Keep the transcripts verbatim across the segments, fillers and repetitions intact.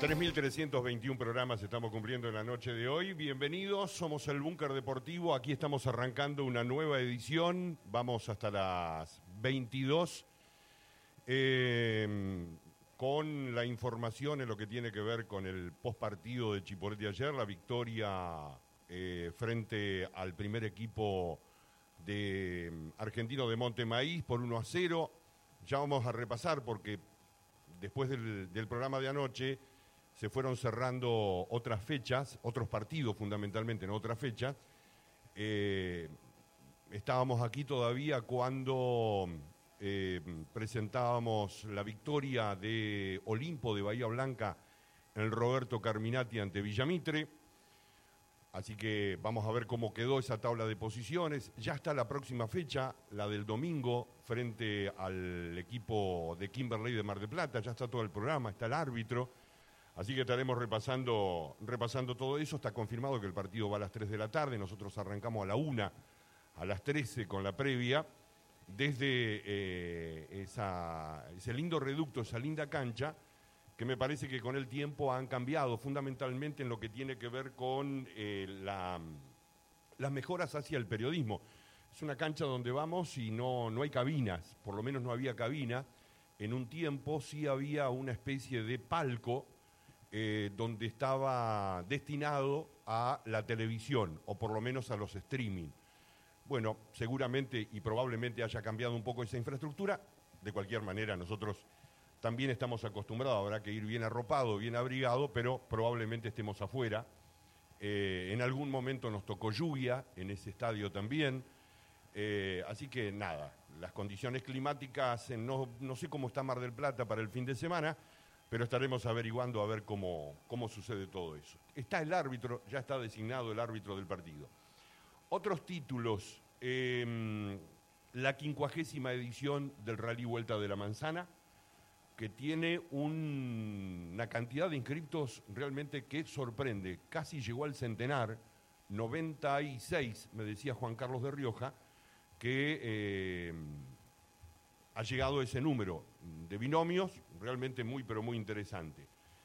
tres mil trescientos veintiún programas estamos cumpliendo en la noche de hoy. Bienvenidos, somos el Búnker Deportivo. Aquí estamos arrancando una nueva edición. Vamos hasta las veintidós eh, con la información en lo que tiene que ver con el postpartido de Chipoleti ayer, la victoria eh, frente al primer equipo de argentino de Montemaíz por uno a cero. Ya vamos a repasar porque después del, del programa de anoche se fueron cerrando otras fechas, otros partidos fundamentalmente, no otras fechas. Eh, estábamos aquí todavía cuando eh, presentábamos la victoria de Olimpo de Bahía Blanca en el Roberto Carminati ante Villamitre. Así que vamos a ver cómo quedó esa tabla de posiciones. Ya está la próxima fecha, la del domingo, frente al equipo de Kimberley de Mar del Plata. Ya está todo el programa, está el árbitro. Así que estaremos repasando, repasando todo eso. Está confirmado que el partido va a las tres de la tarde. Nosotros arrancamos a la una, a las trece con la previa. Desde eh, esa, ese lindo reducto, esa linda cancha, que me parece que con el tiempo han cambiado, fundamentalmente en lo que tiene que ver con eh, la, las mejoras hacia el periodismo. Es una cancha donde vamos y no, no hay cabinas, por lo menos no había cabina. En un tiempo sí había una especie de palco eh, donde estaba destinado a la televisión, o por lo menos a los streaming. Bueno, seguramente y probablemente haya cambiado un poco esa infraestructura. De cualquier manera, nosotros también estamos acostumbrados, habrá que ir bien arropado, bien abrigado, pero probablemente estemos afuera. Eh, en algún momento nos tocó lluvia en ese estadio también. Eh, así que nada, las condiciones climáticas, en no, no sé cómo está Mar del Plata para el fin de semana, pero estaremos averiguando a ver cómo, cómo sucede todo eso. Está el árbitro, ya está designado el árbitro del partido. Otros títulos, eh, la quincuagésima edición del Rally Vuelta de la Manzana, que tiene un, una cantidad de inscriptos realmente que sorprende. Casi llegó al centenar, noventa y seis, me decía Juan Carlos de Rioja, que eh, ha llegado ese número de binomios, realmente muy, pero muy interesante.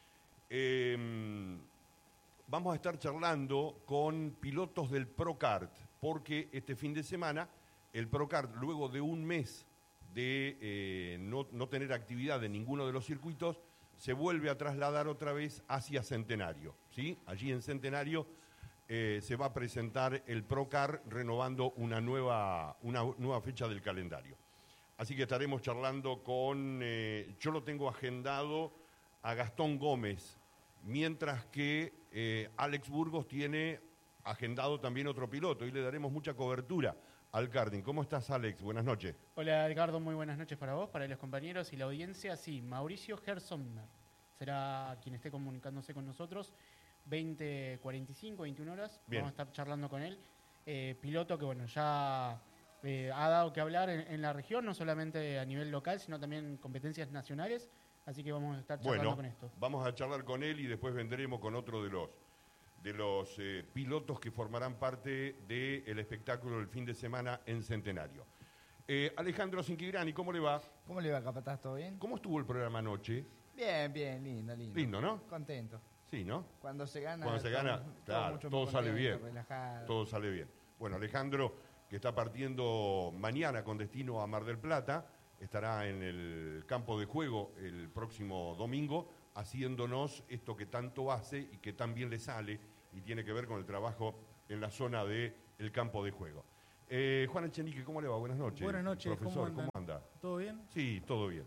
Eh, vamos a estar charlando con pilotos del Procart, porque este fin de semana el Procart, luego de un mes de eh, no, no tener actividad en ninguno de los circuitos, se vuelve a trasladar otra vez hacia Centenario, ¿sí? Allí en Centenario eh, se va a presentar el Procar renovando una nueva, una nueva fecha del calendario. Así que estaremos charlando con, eh, yo lo tengo agendado a Gastón Gómez, mientras que eh, Alex Burgos tiene agendado también otro piloto y le daremos mucha cobertura al karting. ¿Cómo estás, Alex? Buenas noches. Hola, Edgardo, muy buenas noches para vos, para los compañeros y la audiencia. Sí, Mauricio Gersonmer será quien esté comunicándose con nosotros. veinte cuarenta y cinco, veintiuna horas. Bien. Vamos a estar charlando con él. Eh, piloto que, bueno, ya eh, ha dado que hablar en, en la región, no solamente a nivel local, sino también en competencias nacionales. Así que vamos a estar charlando bueno, con esto. Vamos a charlar con él y después vendremos con otro de los de los eh, pilotos que formarán parte del espectáculo del fin de semana en Centenario. Eh, Alejandro Cinquigrani, ¿cómo le va? ¿Cómo le va, capataz? ¿Todo bien? ¿Cómo estuvo el programa anoche? Bien, bien, lindo, lindo. Lindo, ¿no? Contento. Sí, ¿no? Cuando se gana... Cuando se todo, gana, todo claro, mucho todo más sale contento, bien. relajado. Todo sale bien. Bueno, Alejandro, que está partiendo mañana con destino a Mar del Plata, estará en el campo de juego el próximo domingo, haciéndonos esto que tanto hace y que tan bien le sale, y tiene que ver con el trabajo en la zona del campo de juego. Eh, Juan Echenique, ¿cómo le va? Buenas noches. Buenas noches, profesor, ¿cómo, ¿cómo anda? ¿Todo bien? Sí, todo bien.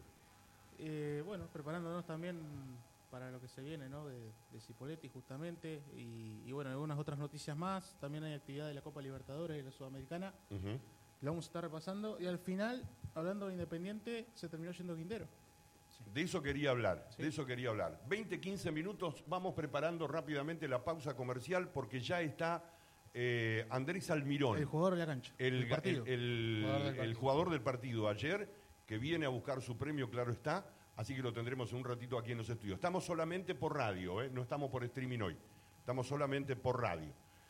Eh, bueno, preparándonos también para lo que se viene, ¿no? De, de Cipolletti, justamente, y, y bueno, algunas otras noticias más. También hay actividad de la Copa Libertadores y la Sudamericana. Uh-huh. La vamos a estar repasando. Y al final, hablando de Independiente, se terminó yendo Quintero. De eso quería hablar, Sí. de eso quería hablar. veinte, quince minutos, vamos preparando rápidamente la pausa comercial porque ya está eh, Andrés Almirón. El jugador de la cancha. El, del partido. el- el- Jugador del el partido. jugador del partido ayer, que viene a buscar su premio, claro está, así que lo tendremos en un ratito aquí en los estudios. Estamos solamente por radio, ¿eh? No estamos por streaming hoy, estamos solamente por radio.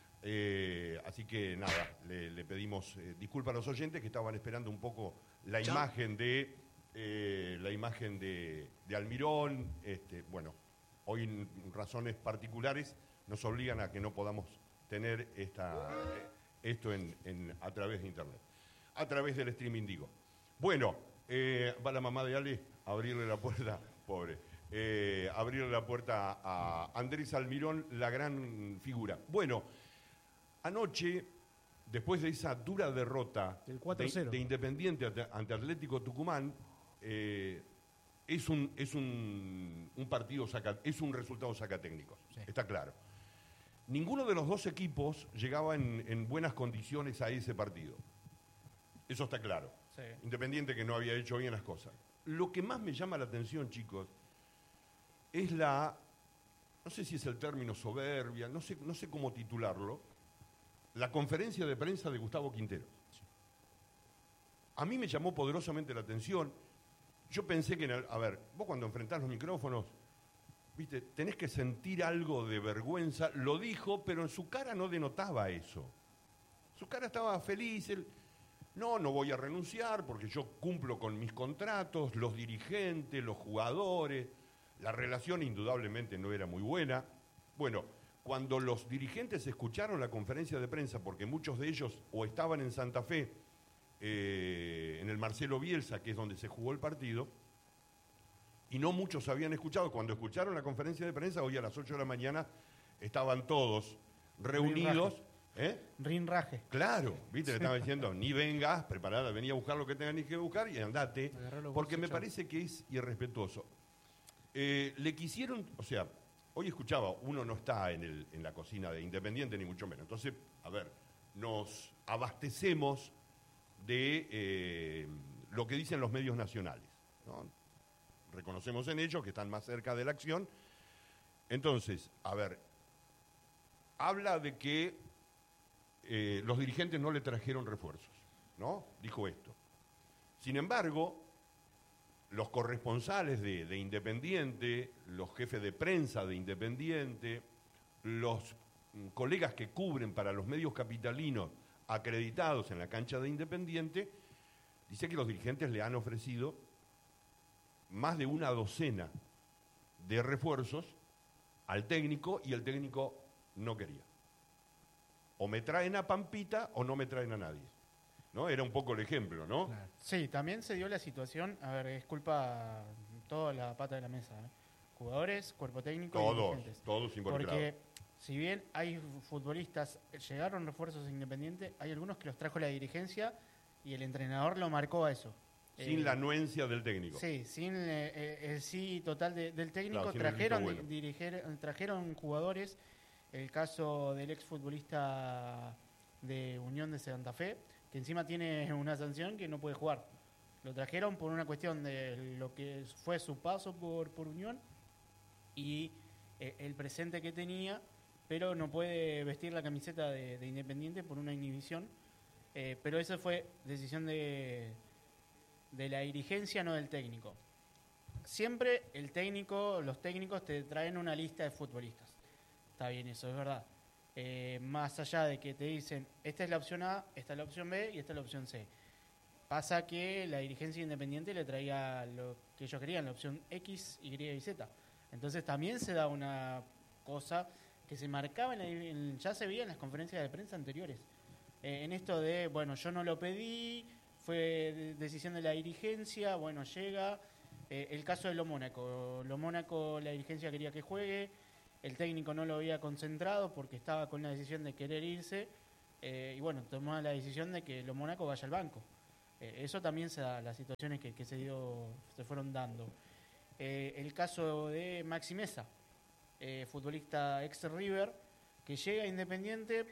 Eh, así que nada, le, le pedimos eh, disculpas a los oyentes que estaban esperando un poco la Chao. imagen de eh, la imagen de, de Almirón, este, bueno, hoy n- razones particulares nos obligan a que no podamos tener esta, eh, esto en, en- a través de internet, a través del streaming digo. Bueno, eh, va la mamá de Ale a abrirle la puerta, pobre, eh, abrirle la puerta a Andrés Almirón, la gran figura. Bueno, anoche, después de esa dura derrota Del cuatro de, cero. de Independiente ante, ante Atlético Tucumán, eh, es un, es un, un partido saca, es un resultado sacatécnico, Sí. está claro. Ninguno de los dos equipos llegaba en, en buenas condiciones a ese partido. Eso está claro. Sí. Independiente que no había hecho bien las cosas. Lo que más me llama la atención, chicos, es la, no sé si es el término soberbia, no sé, no sé cómo titularlo, la conferencia de prensa de Gustavo Quintero. A mí me llamó poderosamente la atención. Yo pensé que, en el- a ver, vos cuando enfrentás los micrófonos, viste, tenés que sentir algo de vergüenza. Lo dijo, pero en su cara no denotaba eso. Su cara estaba feliz. Él, no, no voy a renunciar porque yo cumplo con mis contratos, los dirigentes, los jugadores. La relación indudablemente no era muy buena. Bueno, cuando los dirigentes escucharon la conferencia de prensa, porque muchos de ellos o estaban en Santa Fe, eh, en el Marcelo Bielsa, que es donde se jugó el partido, y no muchos habían escuchado, cuando escucharon la conferencia de prensa, hoy a las ocho de la mañana, estaban todos reunidos. ¿Eh? Rinraje. Claro, viste, le estaba diciendo, ni vengas, preparada, venía a buscar lo que tengas que buscar y andate, Agarrá los porque bolsos, me chao. parece que es irrespetuoso. Eh, le quisieron, o sea, hoy escuchaba, uno no está en, el, en la cocina de Independiente, ni mucho menos. Entonces, a ver, nos abastecemos de eh, lo que dicen los medios nacionales, ¿no? Reconocemos en ellos que están más cerca de la acción. Entonces, a ver, habla de que eh, los dirigentes no le trajeron refuerzos, ¿no? Dijo esto. Sin embargo, los corresponsales de, de Independiente, los jefes de prensa de Independiente, los mm, colegas que cubren para los medios capitalinos acreditados en la cancha de Independiente, dice que los dirigentes le han ofrecido más de una docena de refuerzos al técnico y el técnico no quería. O me traen a Pampita o no me traen a nadie, ¿no? Era un poco el ejemplo, ¿no? Claro. Sí, también se dio la situación, a ver, es culpa toda la pata de la mesa, ¿eh? Jugadores, cuerpo técnico y Todos, dirigentes. todos involucrados. Porque si bien hay futbolistas, llegaron refuerzos independientes, hay algunos que los trajo la dirigencia y el entrenador lo marcó a eso. Sin Eh, la anuencia del técnico. Sí, sin eh, eh, el sí total de- del técnico, Claro, sin el trajeron, visto bueno. di- diriger- trajeron jugadores, el caso del exfutbolista de Unión de Santa Fe, que encima tiene una sanción que no puede jugar. Lo trajeron por una cuestión de lo que fue su paso por, por Unión y eh, el presente que tenía, pero no puede vestir la camiseta de, de Independiente por una inhibición. Eh, pero esa fue decisión de, de la dirigencia, no del técnico. Siempre el técnico, los técnicos te traen una lista de futbolistas. Está bien, eso es verdad. Eh, más allá de que te dicen, esta es la opción A, esta es la opción B y esta es la opción C. Pasa que la dirigencia independiente le traía lo que ellos querían, la opción X, Y y Z. Entonces también se da una cosa que se marcaba, en la- en- ya se veía en las conferencias de prensa anteriores. Eh, en esto de, bueno, yo no lo pedí, fue de- decisión de la dirigencia, bueno, llega. Eh, el caso de Lo Mónaco. Lo Mónaco, la dirigencia quería que juegue, el técnico no lo había concentrado porque estaba con la decisión de querer irse, eh, y bueno, tomó la decisión de que Lo Mónaco vaya al banco. Eh, eso también se da, las situaciones que, que se dio, se fueron dando. Eh, el caso de Maxi Mesa, eh, futbolista ex River, que llega a Independiente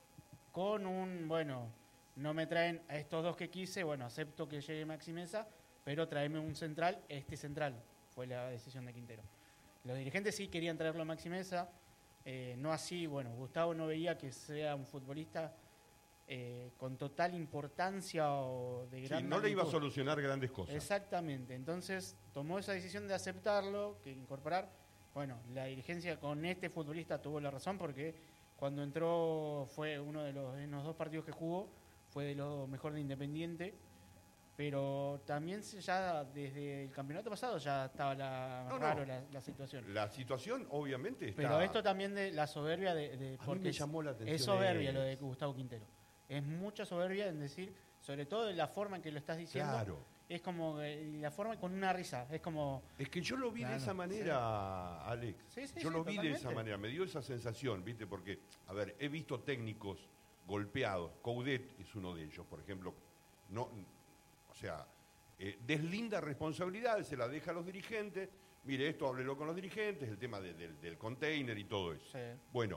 con un, bueno, no me traen a estos dos que quise, bueno, acepto que llegue Maxi Mesa, pero tráeme un central, este central, fue la decisión de Quintero. Los dirigentes sí querían traerlo a Maxi Mesa, eh, no así, bueno, Gustavo no veía que sea un futbolista eh, con total importancia o de Sí, gran no le iba a magnitud. solucionar grandes cosas. Exactamente, entonces tomó esa decisión de aceptarlo, que incorporar. Bueno, la dirigencia con este futbolista tuvo la razón porque cuando entró fue uno de los, en los dos partidos que jugó, fue de lo mejor de Independiente. pero también se- ya desde el campeonato pasado ya estaba la, No, no. raro la, la situación. La situación, obviamente, está... Pero esto también de la soberbia de, de- A mí porque me es- llamó la atención es soberbia eso. lo de Gustavo Quintero. Es mucha soberbia en decir, sobre todo en la forma en que lo estás diciendo, Claro. es como eh, la forma con una risa, es como Es que yo lo vi Claro, de esa manera, Alex. Sí, sí, yo sí, lo vi de esa totalmente. manera, me dio esa sensación, ¿viste? Porque, a ver, he visto técnicos golpeados. Coudet es uno de ellos, por ejemplo. No, o sea, eh, deslinda responsabilidades, se la deja a los dirigentes. Mire, esto háblelo con los dirigentes, el tema de- del, del container y todo eso. sí. Bueno,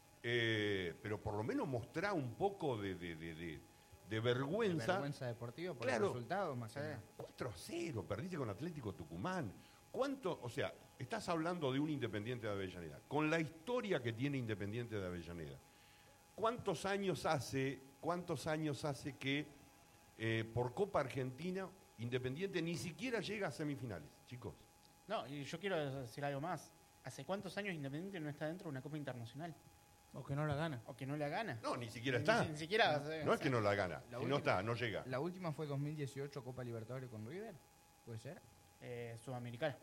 eh, pero por lo menos mostrar un poco de, de- de- de- de vergüenza. Vergüenza deportiva por Claro. el resultado, más que Sí. nada. cuatro a cero, perdiste con Atlético Tucumán. ¿Cuánto? O sea, estás hablando de un Independiente de Avellaneda. Con la historia que tiene Independiente de Avellaneda. ¿Cuántos años hace, cuántos años hace que eh, por Copa Argentina Independiente ni siquiera llega a semifinales, chicos? No, y yo quiero decir algo más. ¿Hace cuántos años Independiente no está dentro de una Copa Internacional? O que no la gana. O que no la gana. No, ni siquiera Ni- está. Ni, siquiera. No es que no la gana, La si no última- está, no llega. La última fue dos mil dieciocho Copa Libertadores con River, ¿puede ser? Eh, Sudamericana.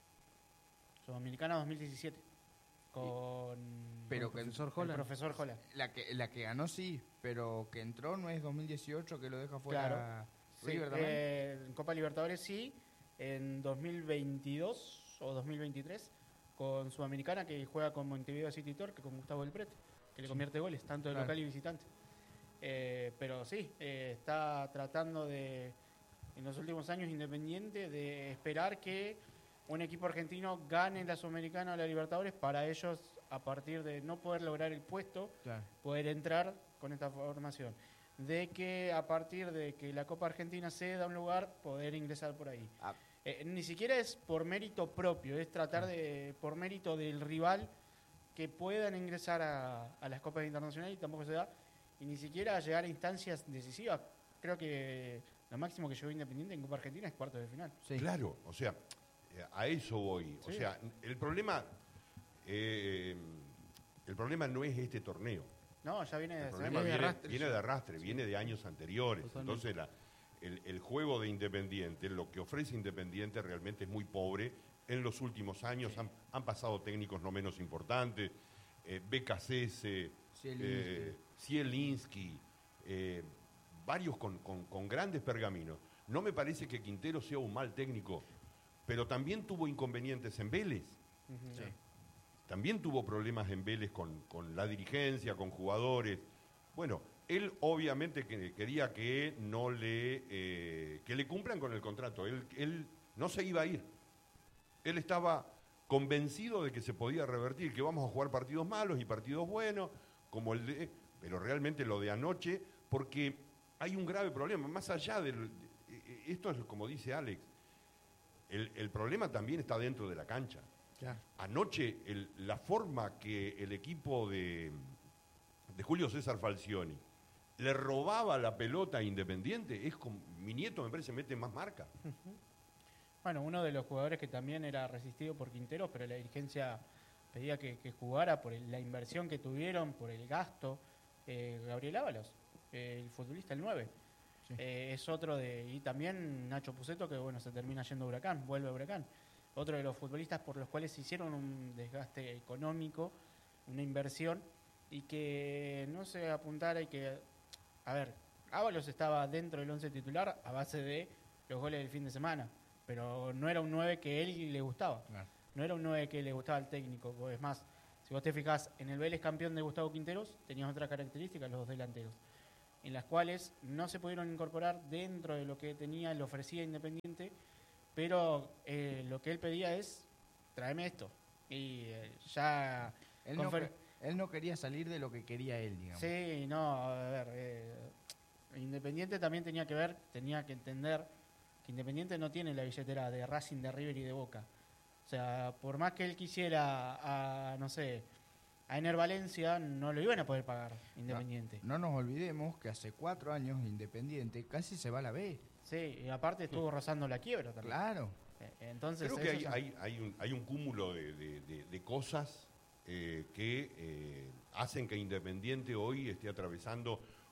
Sudamericana dos mil diecisiete. Con Pero Con que el profesor el Holland. profesor Jola. La que, la que ganó sí, pero que entró no es dos mil dieciocho que lo deja fuera Claro. Sí, River también. eh, en Copa Libertadores sí. En dos mil veintidós o dos mil veintitrés con Sudamericana, que juega con Montevideo City Torque, con Gustavo del Pret, que le convierte goles, tanto de Claro. local y visitante. Eh, pero sí, eh, está tratando de, en los últimos años, Independiente, de esperar que un equipo argentino gane la Sudamericana o la Libertadores para ellos, a partir de no poder lograr el puesto, Claro. poder entrar con esta formación. De que a partir de que la Copa Argentina se da un lugar, poder ingresar por ahí. Ah. Eh, ni siquiera es por mérito propio, es tratar de, por mérito del rival, que puedan ingresar a, a las Copas Internacionales, y tampoco se da, y ni siquiera llegar a instancias decisivas. Creo que lo máximo que llegó Independiente en Copa Argentina es cuartos de final. Sí. Claro, o sea, eh, a eso voy. O Sí. sea, el problema, eh, el problema no es este torneo. No, ya viene El de problema viene de viene, arrastre, viene sí. de arrastre, viene de años anteriores. Totalmente. Entonces, la- el, el juego de Independiente, lo que ofrece Independiente realmente es muy pobre. En los últimos años han, han pasado técnicos no menos importantes, eh, Becasese, Zielinski. eh, Zielinski, eh, varios con, con- con grandes pergaminos. No me parece que Quintero sea un mal técnico, pero también tuvo inconvenientes en Vélez. Ujú. Sí. También tuvo problemas en Vélez con, con la dirigencia, con jugadores. Bueno, él obviamente que quería que no le eh, que le cumplan con el contrato. Él, él no se iba a ir. Él estaba convencido de que se podía revertir, que vamos a jugar partidos malos y partidos buenos, como el de. Pero realmente lo de anoche, porque hay un grave problema, más allá del. Esto es como dice Alex. El, el problema también está dentro de la cancha. Claro. Anoche, el- la forma que el equipo de, de Julio César Falcioni le robaba la pelota a Independiente, es como, mi nieto me parece mete más marca. Bueno, uno de los jugadores que también era resistido por Quintero, pero la dirigencia pedía que, que jugara por el- la inversión que tuvieron, por el gasto, eh, Gabriel Ábalos, eh, el futbolista, el nueve. Sí. Eh, es otro de... Y también Nacho Puceto, que bueno, se termina yendo a Huracán, vuelve a Huracán. Otro de los futbolistas por los cuales se hicieron un desgaste económico, una inversión, y que no se apuntara y que... A ver, Ábalos estaba dentro del once titular a base de los goles del fin de semana, pero no era un nueve que a él le gustaba. Claro. No era un nueve que le gustaba al técnico. Es más, si vos te fijás, en el Vélez campeón de Gustavo Quinteros, tenías otras características, los dos delanteros, en las cuales no se pudieron incorporar dentro de lo que tenía, le ofrecía Independiente, pero eh, lo que él pedía es, tráeme esto. Y eh, ya... Él no, confer- que- él no quería salir de lo que quería él, digamos. Sí, no, a ver, eh, Independiente también tenía que ver, tenía que entender que Independiente no tiene la billetera de Racing, de River y de Boca. O sea, por más que él quisiera a, no sé, a Ener Valencia, no lo iban a poder pagar Independiente. No nos olvidemos que hace cuatro años Independiente casi se va a la B. Sí, y aparte estuvo rozando la quiebra también. Claro. Eh, Entonces, Creo que eso hay, ya- hay, hay, un, hay un cúmulo de, de- de- de cosas eh, que eh, hacen que Independiente hoy esté atravesando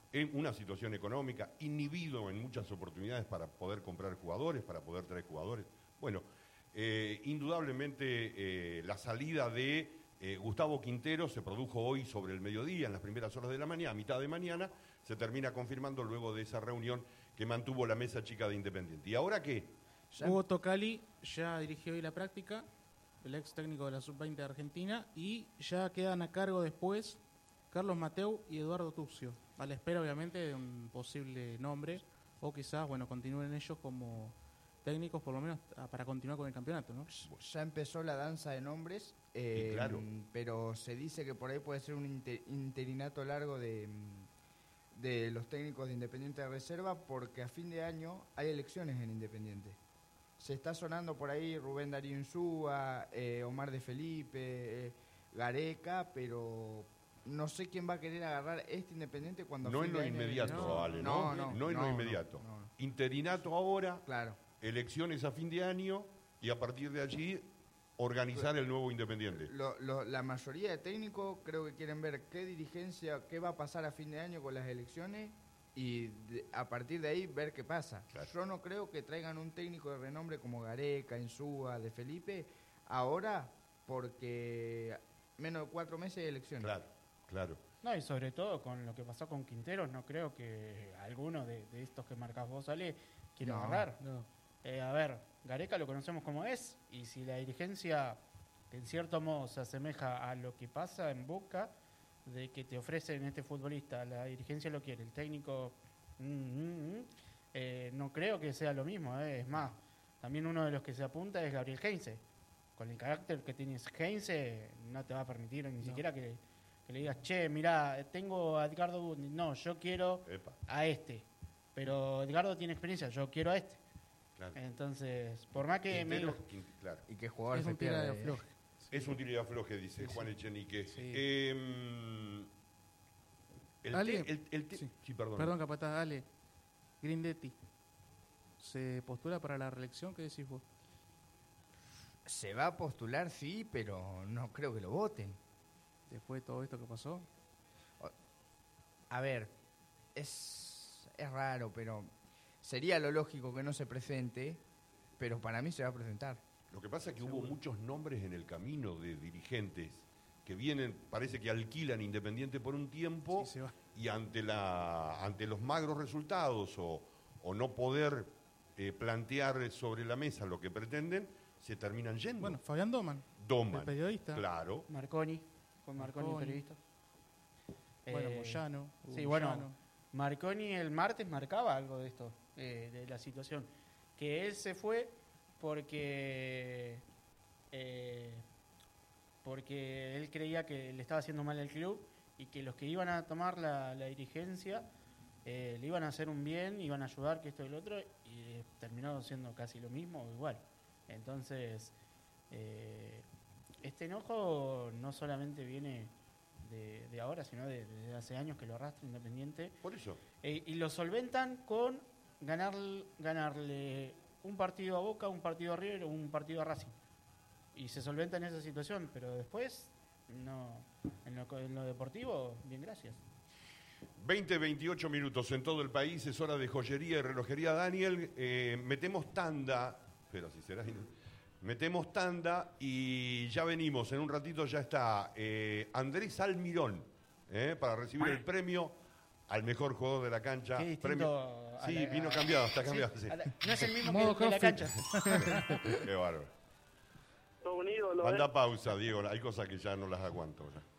en una situación económica, inhibido en muchas oportunidades para poder comprar jugadores, para poder traer jugadores. Bueno, eh, indudablemente eh, la salida de eh, Gustavo Quintero se produjo hoy sobre el mediodía, en las primeras horas de la mañana, a mitad de mañana, se termina confirmando luego de esa reunión que mantuvo la mesa chica de Independiente. ¿Y ahora qué? Hugo Tocali ya dirigió hoy la práctica, el ex técnico de la sub veinte de Argentina, y ya quedan a cargo después Carlos Mateu y Eduardo Tuccio, a la espera obviamente de un posible nombre, o quizás, bueno, continúen ellos como técnicos por lo menos para continuar con el campeonato, ¿no? Ya empezó la danza de nombres, eh, Sí, claro. pero se dice que por ahí puede ser un inter- interinato largo de, de los técnicos de Independiente de Reserva, porque a fin de año hay elecciones en Independiente. Se está sonando por ahí Rubén Darío Insúa, eh, Omar de Felipe, eh, Gareca, pero no sé quién va a querer agarrar este Independiente cuando... No a en fin lo de año- inmediato, no, Ale, ¿no? no, no, No en lo no, inmediato. no, no. Interinato ahora, Claro. elecciones a fin de año y a partir de allí organizar el nuevo Independiente. Lo- lo- la mayoría de técnicos creo que quieren ver qué dirigencia, qué va a pasar a fin de año con las elecciones y de- a partir de ahí ver qué pasa. Claro. Yo no creo que traigan un técnico de renombre como Gareca, Insúa, de Felipe, ahora porque menos de cuatro meses de elecciones. Claro, claro. No, y sobre todo con lo que pasó con Quinteros, no creo que alguno de, de estos que marcás vos, Ale, quiera No, agarrar. No. Eh, a ver, Gareca lo conocemos como es, y si la dirigencia en cierto modo se asemeja a lo que pasa en Boca, de que te ofrecen este futbolista, la dirigencia lo quiere, el técnico, mm, mm, mm, eh, no creo que sea lo mismo. eh. Es más, también uno de los que se apunta es Gabriel Heinze. Con el carácter que tienes Heinze, no te va a permitir ni No. siquiera que, que le digas, che, mirá, tengo a Edgardo Bundy. No, yo quiero Epa, a este. Pero Edgardo tiene experiencia, yo quiero a este. claro. Entonces, por más que me Quintero, digas- Quint- claro. Y que jugador Es se un tira de pierde. afloje. Es un tiro de afloje, dice Sí, Juan sí. Echenique. Sí. Eh, el, Ale, te- el- el te- sí. sí, perdón. Perdón, capataz, dale. Grindetti, ¿se postula para la reelección? ¿Qué decís vos? Se va a postular, sí, pero no creo que lo voten. Después de todo esto que pasó. A ver, es, es raro, pero sería lo lógico que no se presente, pero para mí se va a presentar. Lo que pasa es que hubo Seguro. muchos nombres en el camino de dirigentes que vienen, parece que alquilan Independiente por un tiempo Sí, se va. y ante la ante los magros resultados o, o no poder eh, plantear sobre la mesa lo que pretenden, se terminan yendo. Bueno, Fabián Doman, Doman, el periodista. claro. Marconi, con Marconi, Marconi. periodista. Bueno, Eh, Moyano. Hugo Sí, bueno, Moyano. Marconi el martes marcaba algo de esto, eh, de la situación. Que él se fue porque eh, porque él creía que le estaba haciendo mal al club y que los que iban a tomar la, la dirigencia eh, le iban a hacer un bien, iban a ayudar, que esto y el otro, y eh, terminó siendo casi lo mismo o igual. Entonces, eh, este enojo no solamente viene de, de ahora, sino de, de hace años que lo arrastra Independiente. Por eso. Eh, y lo solventan con ganar, ganarle un partido a Boca, un partido a River o un partido a Racing. Y se solventa en esa situación, pero después, no, en lo, en lo deportivo, bien, gracias. veinte, veintiocho minutos en todo el país, es hora de joyería y relojería. Daniel, eh, metemos tanda, pero si será... Metemos tanda y ya venimos, en un ratito ya está eh, Andrés Almirón eh, para recibir el premio al mejor jugador de la cancha. Qué distinto Premio- a Sí, la- vino cambiado, está Sí, cambiado. sí. a la- no es el mismo Modo que, que la CrossFit. cancha. Qué bárbaro. Todo unido, lo Manda pausa, Diego, hay cosas que ya no las aguanto. Ya.